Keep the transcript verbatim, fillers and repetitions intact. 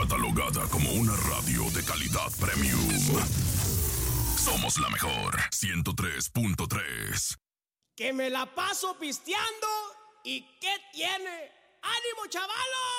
catalogada como una radio de calidad premium. Somos la mejor, ciento tres punto tres. Que me la paso pisteando. ¿Y qué tiene? ¡Ánimo, chavalos!